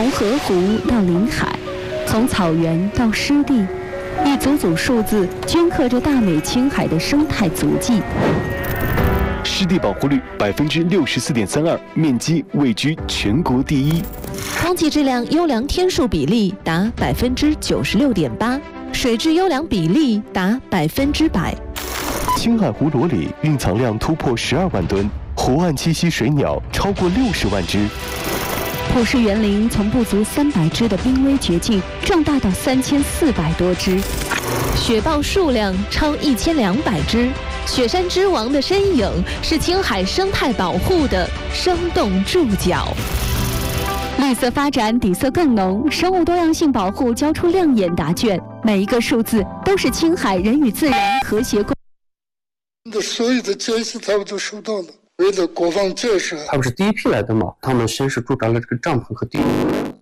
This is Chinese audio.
从河湖到临海，从草原到湿地，一组组数字镌刻着大美青海的生态足迹。 湿地保护率64.32%，面积位居全国第一。 空气质量优良天数比例达96.8%，水质优良比例达100%。 青海湖裸里蕴藏量突破12万吨，湖岸栖息水鸟超过60万只。 普氏园林从不足300只的濒危绝境壮大到3400多只， 雪豹数量超1200只。雪山之王的身影是青海生态保护的生动注脚。 绿色发展底色更浓，生物多样性保护交出亮眼答卷。每一个数字都是青海人与自然和谐共。 所有的建设他们都收到了，为了国防建设。 他们是第一批来的嘛，他们先是驻扎了这个帐篷和地。